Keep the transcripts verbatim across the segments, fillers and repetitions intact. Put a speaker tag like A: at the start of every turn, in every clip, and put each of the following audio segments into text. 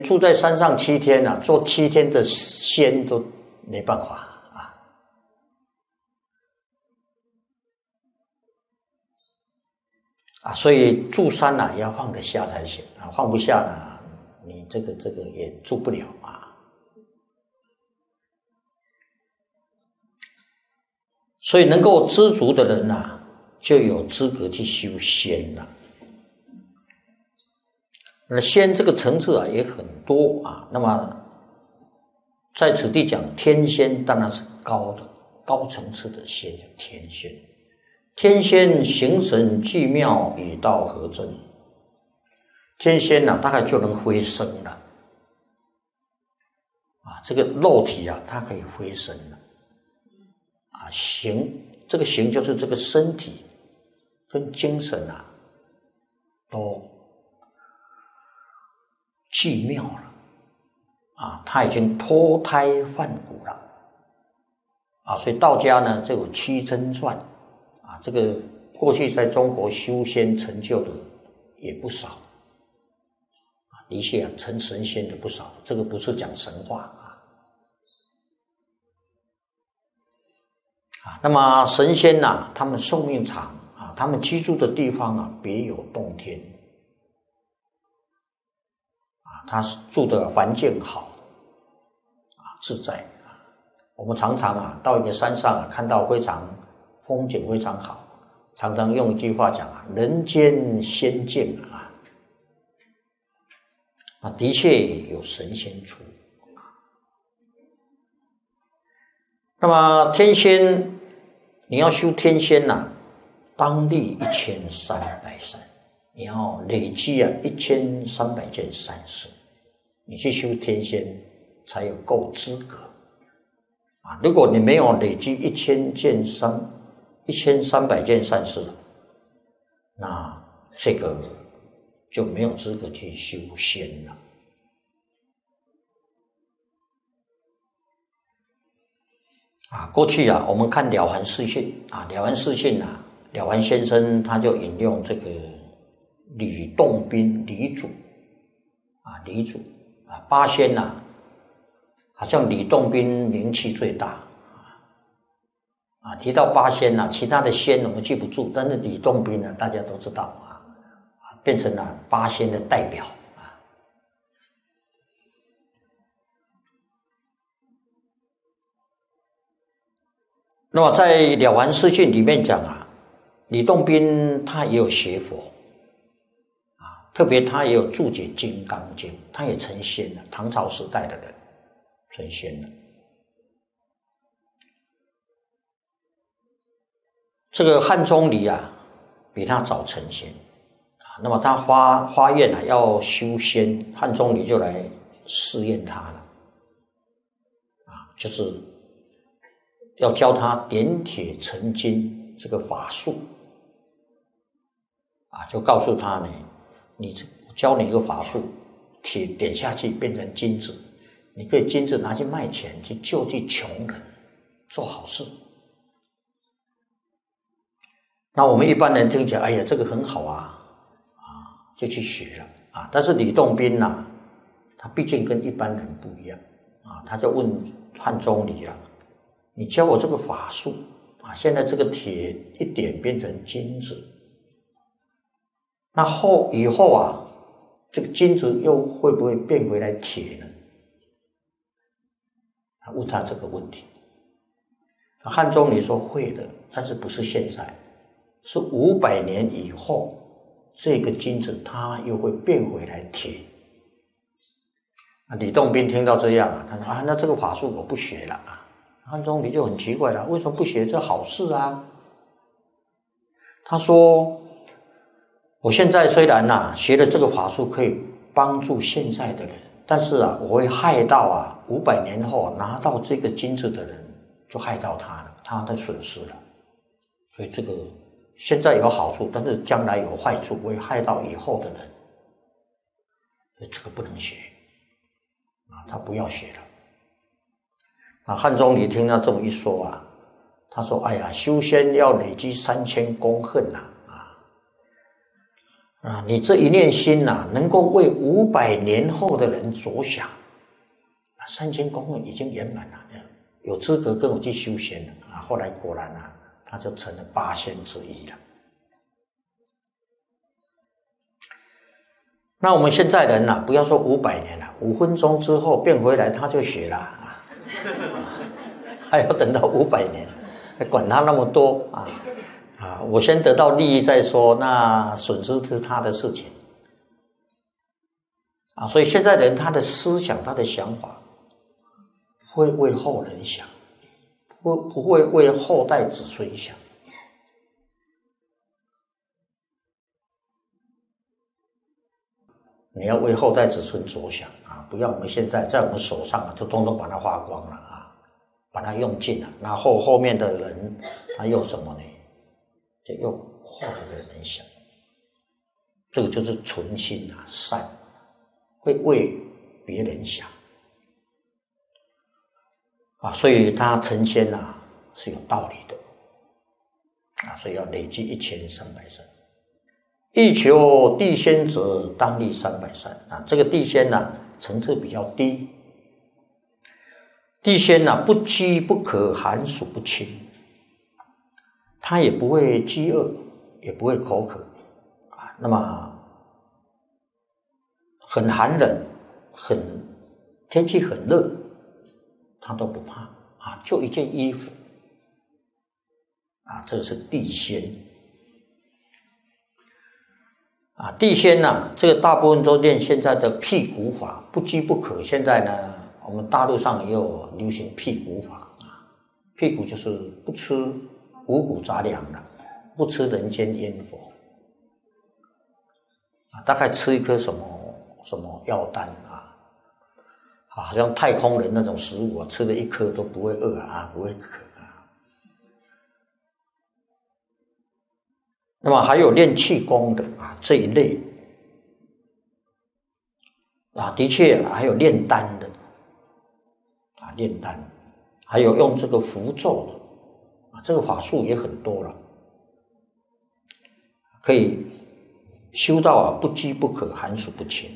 A: 住在山上七天啊，做七天的仙都没办法啊。啊，所以住山啊也要放得下才行啊，放不下呢，你这个这个也住不了啊。所以能够知足的人啊，就有资格去修仙了。那仙这个层次啊也很多啊，那么在此地讲天仙当然是高的高层次的仙，叫天仙。天仙形神俱妙，以道合真。天仙啊大概就能飞升了啊，这个肉体啊它可以飞升了啊，形这个形就是这个身体跟精神啊都俱妙了啊，他已经脱胎换骨了啊，所以道家呢就有七真传啊，这个过去在中国修仙成就的也不少啊，的确啊成神仙的不少，这个不是讲神话啊啊，那么神仙呐、啊，他们寿命长啊，他们居住的地方啊别有洞天。他住的环境好啊，自在啊。我们常常啊到一个山上啊，看到非常风景非常好，常常用一句话讲啊，人间仙境啊。啊，的确有神仙处。那么天仙，你要修天仙呐、啊，当立一千三百善，你要累积啊一千三百件善事。你去修天仙才有够资格啊！如果你没有累积一千件三一千三百件善事，那这个就没有资格去修仙了啊！过去啊，我们看了凡四训啊，了凡四训啊，了凡先生他就引用这个吕洞宾吕祖啊，吕祖。啊，八仙呐、啊，好像吕洞宾名气最大啊。提到八仙呐、啊，其他的仙我们记不住，但是吕洞宾呢，大家都知道啊，啊，变成了八仙的代表啊。那么在《了凡四训》里面讲啊，吕洞宾他也有学佛。特别他也有注解《金刚经》，他也成仙了。唐朝时代的人成仙了。这个汉钟离啊，比他早成仙啊。那么他发发愿啊，要修仙，汉钟离就来试验他了啊，就是要教他点铁成金这个法术啊，就告诉他呢。你教你一个法术，铁点下去变成金子，你可以金子拿去卖钱，去救济穷人，做好事。那我们一般人听起来，哎呀，这个很好啊，啊，就去学了啊。但是吕洞宾呐、啊，他毕竟跟一般人不一样啊，他就问汉钟离了：“你教我这个法术啊，现在这个铁一点变成金子。”那后以后啊，这个金子又会不会变回来铁呢？他问他这个问题，汉钟离说会的，但是不是现在，是五百年以后，这个金子它又会变回来铁。啊，吕洞宾听到这样啊，他说啊，那这个法术我不学了啊。汉钟离就很奇怪了，为什么不学？这好事啊。他说。我现在虽然啊学了这个法术可以帮助现在的人，但是啊我会害到啊五百年后拿到这个金子的人，就害到他了，他的损失了。所以这个现在有好处，但是将来有坏处，会害到以后的人，所以这个不能学啊，他不要学了。啊，汉钟离听到这么一说啊，他说：“哎呀，修仙要累积三千功恨呐。” 啊，你这一念心呐、啊，能够为五百年后的人着想，啊，三千公分已经圆满了，有资格跟我去修仙了啊。后来果然啊，他就成了八仙之一了。那我们现在人呐、啊，不要说五百年了，五分钟之后变回来他就学了啊，还要等到五百年，管他那么多啊。啊，我先得到利益再说，那损失是他的事情啊。所以现在人他的思想、他的想法，会为后人想，不不会为后代子孙想。你要为后代子孙着想啊，不要我们现在在我们手上啊，就通通把它花光了啊，把它用尽了。那后后面的人他用什么呢？就用后来的人想，这个就是纯心啊，善，会为别人想啊，所以他成仙啊是有道理的啊，所以要累积一千三百善。欲求地仙者，当立三百善啊。这个地仙呢、啊，层次比较低，地仙呢、啊，不饥不渴，寒暑不侵。他也不会饥饿，也不会口渴啊。那么很寒冷，很天气很热，他都不怕啊，就一件衣服啊，这是地仙啊。地仙呢、啊，这个大部分都练现在的辟谷法，不饥不渴。现在呢，我们大陆上也有流行辟谷法啊，辟谷就是不吃五谷杂粮了，不吃人间烟火啊，大概吃一颗什么什么药丹啊，好像太空人那种食物啊，吃了一颗都不会饿啊，不会渴啊。那么还有练气功的啊这一类啊，的确还有炼丹的啊，炼丹，还有用这个符咒的。这个法术也很多了，可以修到啊不饥不渴，寒暑不侵。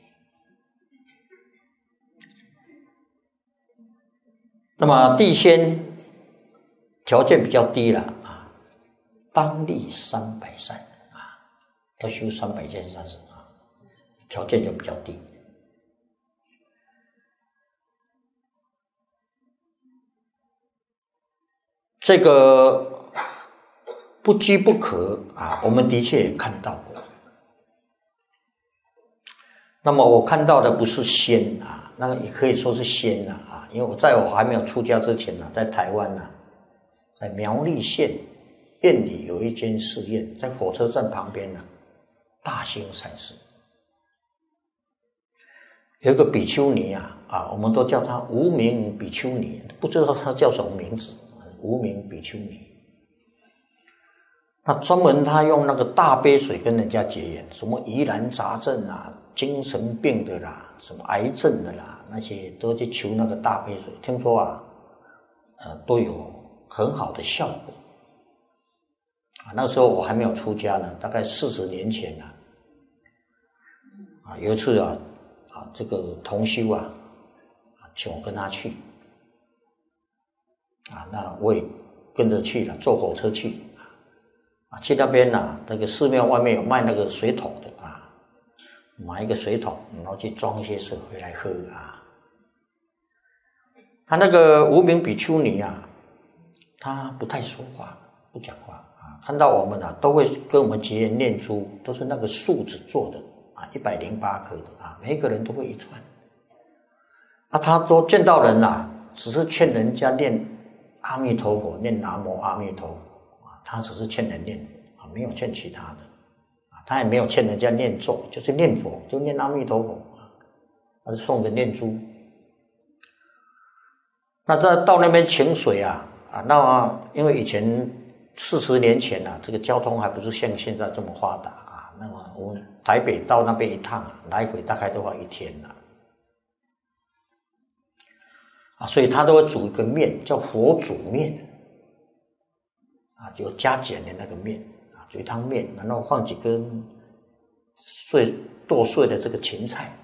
A: 那么地仙条件比较低了啊，当立三百善啊，要修三百件善事啊，条件就比较低。这个不饥不渴啊，我们的确也看到过。那么我看到的不是仙啊，那个也可以说是仙啊，啊，因为我在我还没有出家之前呢、啊，在台湾呢、啊，在苗栗县苑里有一间寺院，在火车站旁边呢、啊，大兴善寺有一个比丘尼啊，啊，我们都叫她无名比丘尼，不知道她叫什么名字。无名比丘尼，那专门他用那个大杯水跟人家结缘，什么疑难杂症啊、精神病的啦、什么癌症的啦，那些都去求那个大杯水，听说啊，呃，都有很好的效果。啊，那时候我还没有出家呢，大概四十年前呢、啊，啊，有一次啊，啊，这个同修啊，啊，请我跟他去。啊，那我也跟着去了，坐火车去啊，啊，去那边呢、啊，那个寺庙外面有卖那个水桶的啊，买一个水桶，然后去装一些水回来喝啊。他那个无名比丘尼啊，他不太说话，不讲话啊，看到我们啊，都会跟我们结缘念珠，都是那个树子做的啊，一百零八颗的啊，每一个人都会一串。啊，他都见到人啊，只是劝人家念阿弥陀佛，念南无阿弥陀佛啊，他只是劝人念啊，没有劝其他的啊，他也没有劝人家念咒，就是念佛，就念阿弥陀佛啊，他是送个念珠。那在到那边请水啊啊，那因为以前四十年前啊，这个交通还不是像现在这么发达啊，那么我们台北到那边一趟啊，来回大概都要一天了。啊，所以他都会煮一个面，叫佛煮面，啊，就加碱的那个面啊，煮一汤面，然后放几根碎剁碎的这个芹菜，